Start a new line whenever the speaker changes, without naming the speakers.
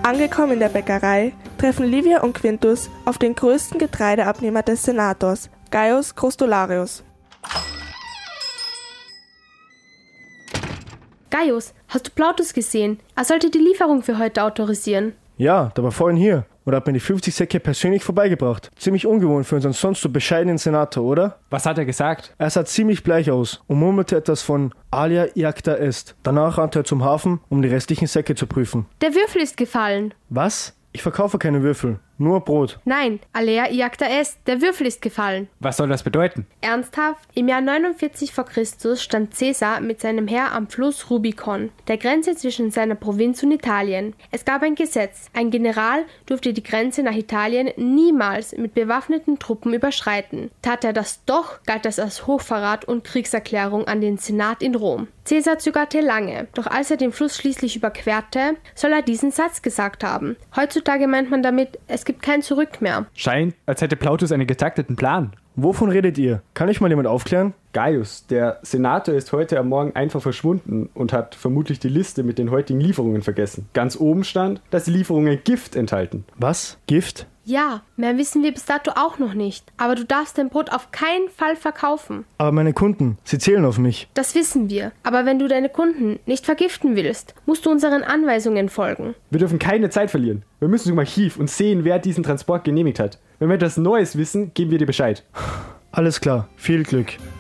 Angekommen in der Bäckerei, treffen Livia und Quintus auf den größten Getreideabnehmer des Senators, Gaius Grostularius.
Gaius, hast du Plautus gesehen? Er sollte die Lieferung für heute autorisieren.
Ja, der war vorhin hier und hat mir die 50 Säcke persönlich vorbeigebracht. Ziemlich ungewohnt für unseren sonst so bescheidenen Senator, oder?
Was hat er gesagt?
Er sah ziemlich bleich aus und murmelte etwas von Alia iacta est. Danach rannte er zum Hafen, um die restlichen Säcke zu prüfen.
Der Würfel ist gefallen.
Was? Ich verkaufe keine Würfel, nur Brot.
Nein, alea iacta est, der Würfel ist gefallen.
Was soll das bedeuten?
Ernsthaft? Im Jahr 49 vor Christus stand Caesar mit seinem Heer am Fluss Rubicon, der Grenze zwischen seiner Provinz und Italien. Es gab ein Gesetz. Ein General durfte die Grenze nach Italien niemals mit bewaffneten Truppen überschreiten. Tat er das doch, galt das als Hochverrat und Kriegserklärung an den Senat in Rom. Caesar zögerte lange, doch als er den Fluss schließlich überquerte, soll er diesen Satz gesagt haben. Heutzutage meint man damit, es gibt kein Zurück mehr.
Scheint, als hätte Plautus einen getakteten Plan.
Wovon redet ihr? Kann ich mal jemand aufklären?
Gaius, der Senator, ist heute am Morgen einfach verschwunden und hat vermutlich die Liste mit den heutigen Lieferungen vergessen. Ganz oben stand, dass die Lieferungen Gift enthalten.
Was? Gift?
Ja, mehr wissen wir bis dato auch noch nicht. Aber du darfst dein Brot auf keinen Fall verkaufen.
Aber meine Kunden, sie zählen auf mich.
Das wissen wir. Aber wenn du deine Kunden nicht vergiften willst, musst du unseren Anweisungen folgen.
Wir dürfen keine Zeit verlieren. Wir müssen zum Archiv und sehen, wer diesen Transport genehmigt hat. Wenn wir etwas Neues wissen, geben wir dir Bescheid.
Alles klar, viel Glück.